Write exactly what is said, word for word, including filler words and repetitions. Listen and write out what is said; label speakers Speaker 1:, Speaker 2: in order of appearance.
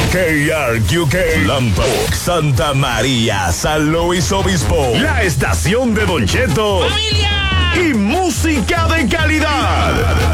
Speaker 1: K R Q K, Lampa, Santa María, San Luis Obispo. La estación de Don Cheto. ¡Familia! Y música de calidad.